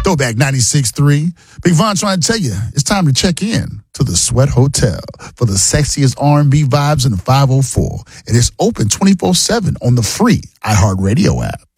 Throwback 96.3. Big Von trying to tell you, it's time to check in to the Sweat Hotel for the sexiest R&B vibes in the 504. And it's open 24/7 on the free iHeartRadio app.